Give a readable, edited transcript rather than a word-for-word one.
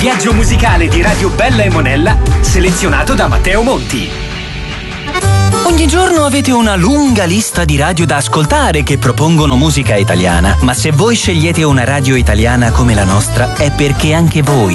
Viaggio musicale di Radio Bella e Monella, selezionato da Matteo Monti. Ogni giorno avete una lunga lista di radio da ascoltare che propongono musica italiana, ma se voi scegliete una radio italiana come la nostra è perché anche voi